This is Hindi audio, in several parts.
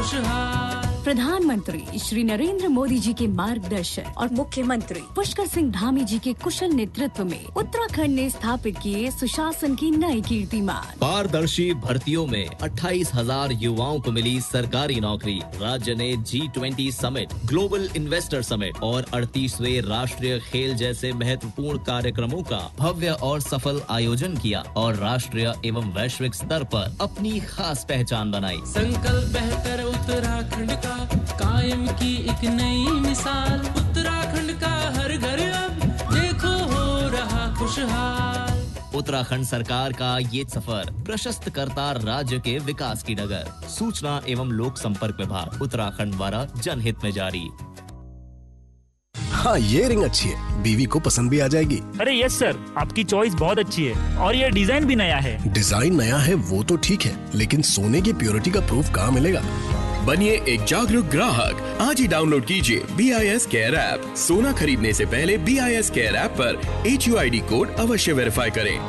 खुशहाल। प्रधानमंत्री श्री नरेंद्र मोदी जी के मार्गदर्शन और मुख्यमंत्री पुष्कर सिंह धामी जी के कुशल नेतृत्व में उत्तराखंड ने स्थापित किए सुशासन की नई कीर्तिमान। पारदर्शी भर्तियों में 28,000 युवाओं को मिली सरकारी नौकरी। राज्य ने G20 summit, global investor summit और 38वें राष्ट्रीय खेल जैसे महत्वपूर्ण कार्यक्रमों का भव्य और सफल आयोजन किया और राष्ट्रीय एवं वैश्विक स्तर पर अपनी खास पहचान बनाई। संकल्प बेहतर उत्तराखंड का, कायम की एक नई मिसाल। उत्तराखंड का हर घर अब देखो हो रहा खुशहाल। उत्तराखंड सरकार का ये सफर प्रशस्त करता राज्य के विकास की डगर। सूचना एवं लोक संपर्क विभाग उत्तराखंड द्वारा जनहित में जारी। हाँ, ये रिंग अच्छी है, बीवी को पसंद भी आ जाएगी। अरे यस सर, आपकी चॉइस बहुत अच्छी है और ये डिजाइन भी नया है। डिजाइन नया है वो तो ठीक है, लेकिन सोने की प्योरिटी का प्रूफ कहाँ मिलेगा? बनिए एक जागरूक ग्राहक। आज ही डाउनलोड कीजिए BIS केयर ऐप। सोना खरीदने से पहले BIS केयर ऐप पर HUID कोड अवश्य वेरीफाई करें।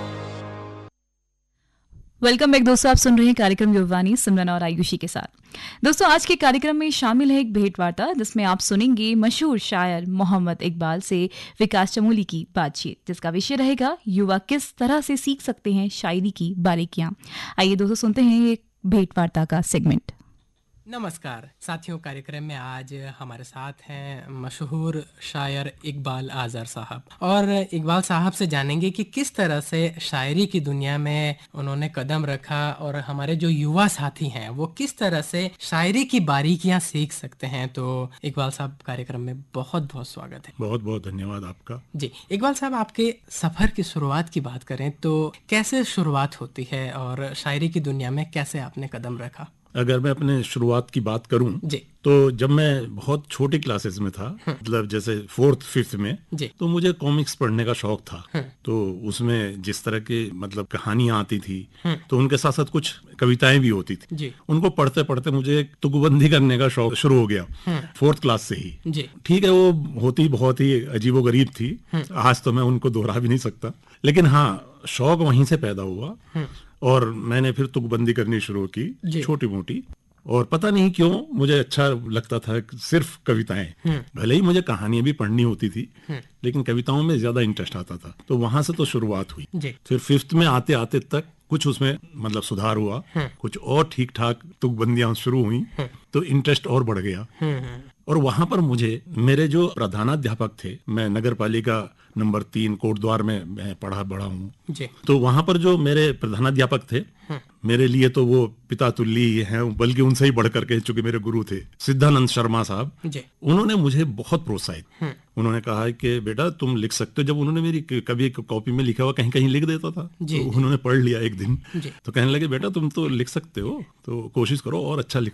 वेलकम बैक दोस्तों, आप सुन रहे हैं कार्यक्रम युवानी सिमरन और आयुषी के साथ। दोस्तों, आज के कार्यक्रम में शामिल है एक भेंटवार्ता जिसमें आप सुनेंगे मशहूर शायर मोहम्मद इकबाल से विकास चमोली की बातचीत, जिसका विषय रहेगा युवा किस तरह से सीख सकते हैं शायरी की बारीकियां। आइए दोस्तों, सुनते हैं ये भेंटवार्ता का सेगमेंट। नमस्कार साथियों, कार्यक्रम में आज हमारे साथ हैं मशहूर शायर इकबाल आज़र साहब, और इकबाल साहब से जानेंगे कि किस तरह से शायरी की दुनिया में उन्होंने कदम रखा और हमारे जो युवा साथी हैं वो किस तरह से शायरी की बारीकियां सीख सकते हैं। तो इकबाल साहब, कार्यक्रम में बहुत बहुत स्वागत है। बहुत बहुत धन्यवाद आपका। जी इकबाल साहब, आपके सफ़र की शुरुआत की बात करें तो कैसे शुरुआत होती है और शायरी की दुनिया में कैसे आपने कदम रखा? अगर मैं अपने शुरुआत की बात करूं तो जब मैं बहुत छोटी क्लासेस में था, मतलब जैसे 4th 5th में, तो मुझे कॉमिक्स पढ़ने का शौक था। तो उसमें जिस तरह के मतलब कहानियां आती थी तो उनके साथ साथ कुछ कविताएं भी होती थी। उनको पढ़ते पढ़ते मुझे एक तुकबंदी करने का शौक शुरू हो गया 4th क्लास से ही। ठीक है, वो होती बहुत ही अजीबोगरीब थी, आज तो मैं उनको दोहरा भी नहीं सकता, लेकिन हाँ, शौक वहीं से पैदा हुआ और मैंने फिर तुकबंदी करनी शुरू की छोटी मोटी। और पता नहीं क्यों मुझे अच्छा लगता था सिर्फ कविताएं, भले ही मुझे कहानियां भी पढ़नी होती थी, लेकिन कविताओं में ज्यादा इंटरेस्ट आता था। तो वहां से तो शुरुआत हुई। फिर 5th में आते आते तक कुछ उसमें मतलब सुधार हुआ, कुछ और ठीक ठाक तुकबंदियां शुरू हुई, तो इंटरेस्ट और बढ़ गया। और वहां पर मुझे मेरे जो प्रधानाध्यापक थे, मैं नगर पालिका नंबर 3 कोटद्वार में मैं पढ़ा बड़ा हूँ, तो वहां पर जो मेरे प्रधानाध्यापक थे, मेरे लिए तो वो पिता तुल्य ही हैं, बल्कि उनसे ही बढ़ करके, चूंकि मेरे गुरु थे सिद्धानंद शर्मा साहब, उन्होंने मुझे बहुत प्रोत्साहित। उन्होंने कहा है कि बेटा तुम लिख सकते हो। जब उन्होंने मेरी कभी एक कॉपी में लिखा हुआ कहीं कहीं लिख देता था, तो उन्होंने पढ़ लिया एक दिन, तो कहने लगे बेटा तुम तो लिख सकते हो, तो कोशिश करो और अच्छा लिख